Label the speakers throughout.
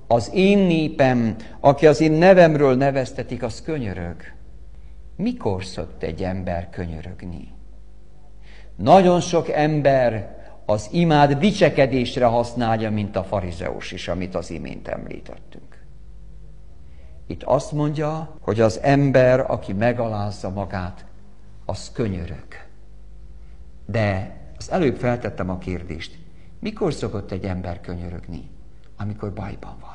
Speaker 1: Az én népem, aki az én nevemről neveztetik, az könyörög. Mikor szokott egy ember könyörögni? Nagyon sok ember az imát dicsekedésre használja, mint a farizeus is, amit az imént említettünk. Itt azt mondja, hogy az ember, aki megalázza magát, az könyörög. De az előbb feltettem a kérdést, mikor szokott egy ember könyörögni? Amikor bajban van.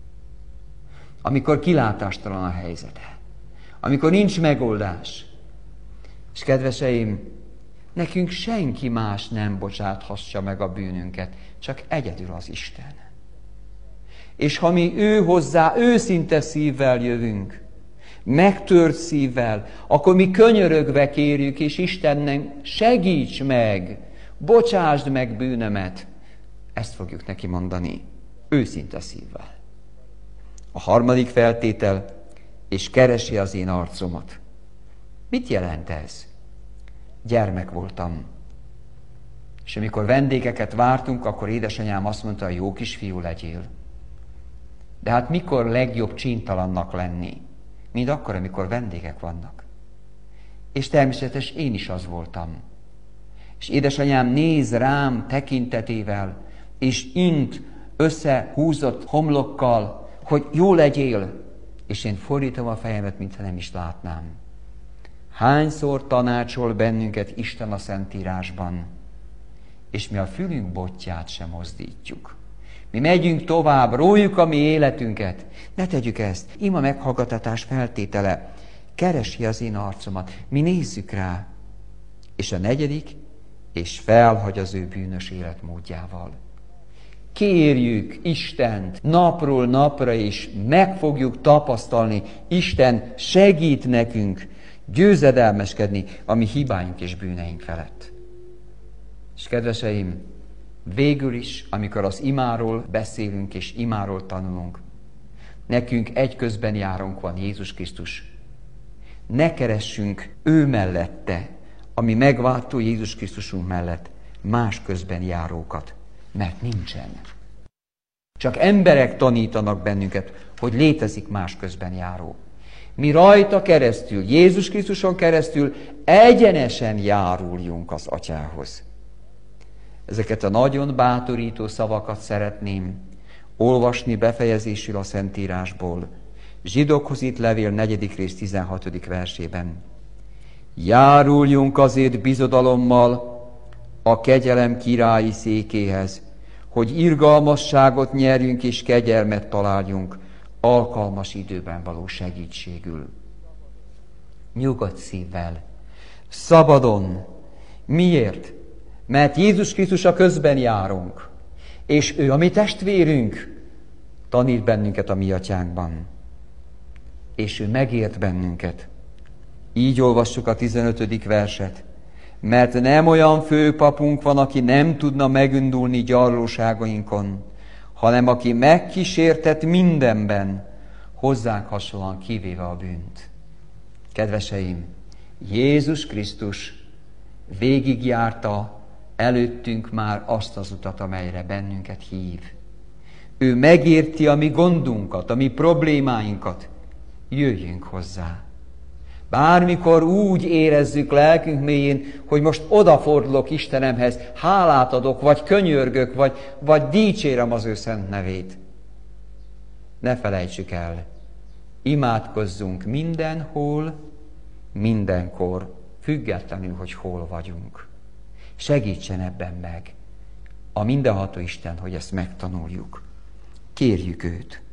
Speaker 1: Amikor kilátástalan a helyzete. Amikor nincs megoldás. És kedveseim, nekünk senki más nem bocsáthassa meg a bűnünket, csak egyedül az Isten. És ha mi ő hozzá őszinte szívvel jövünk, megtört szívvel, akkor mi könyörögve kérjük, és Istennek segíts meg, bocsásd meg bűnömet. Ezt fogjuk neki mondani, őszinte szívvel. A harmadik feltétel, és keresi az én arcomat. Mit jelent ez? Gyermek voltam. És amikor vendégeket vártunk, akkor édesanyám azt mondta, jó kisfiú legyél. De hát mikor legjobb csintalannak lenni? Mint akkor, amikor vendégek vannak. És természetes én is az voltam. És édesanyám néz rám tekintetével, és int összehúzott homlokkal, hogy jó legyél, és én fordítom a fejemet, mintha nem is látnám. Hányszor tanácsol bennünket Isten a Szentírásban, és mi a fülünk botját sem mozdítjuk. Mi megyünk tovább, rójuk a mi életünket. Ne tegyük ezt. Ima meghallgattatás feltétele. Keresi az én arcomat. Mi nézzük rá. És a negyedik, és felhagy az ő bűnös életmódjával. Kérjük Istent napról napra is, meg fogjuk tapasztalni. Isten segít nekünk győzedelmeskedni a mi hibáink és bűneink felett. És kedveseim, végül is, amikor az imáról beszélünk és imáról tanulunk, nekünk egy közben járunk van, Jézus Krisztus. Ne keressünk ő mellette, ami megváltó Jézus Krisztusunk mellett, más közben járókat, mert nincsen. Csak emberek tanítanak bennünket, hogy létezik más közben járó. Mi rajta keresztül, Jézus Krisztuson keresztül egyenesen járuljunk az Atyához. Ezeket a nagyon bátorító szavakat szeretném olvasni befejezésül a Szentírásból. Zsidókhoz írt levél 4. rész 16. versében. Járuljunk azért bizodalommal a kegyelem királyi székéhez, hogy irgalmasságot nyerjünk és kegyelmet találjunk alkalmas időben való segítségül. Nyugodt szívvel, szabadon. Miért? Mert Jézus Krisztus a közben járunk, és ő a mi testvérünk, tanít bennünket a mi atyánkban, és ő megért bennünket. Így olvassuk a 15. verset. Mert nem olyan főpapunk van, aki nem tudna megindulni gyarlóságainkon, hanem aki megkísértett mindenben, hozzánk hasonlóan kivéve a bűnt. Kedveseim, Jézus Krisztus végigjárta előttünk már azt az utat, amelyre bennünket hív. Ő megérti a mi gondunkat, a mi problémáinkat. Jöjjünk hozzá. Bármikor úgy érezzük lelkünk mélyén, hogy most odafordulok Istenemhez, hálát adok, vagy könyörgök, vagy dicsérem az ő szent nevét. Ne felejtsük el, imádkozzunk mindenhol, mindenkor, függetlenül, hogy hol vagyunk. Segítsen ebben meg a mindenható Isten, hogy ezt megtanuljuk. Kérjük őt.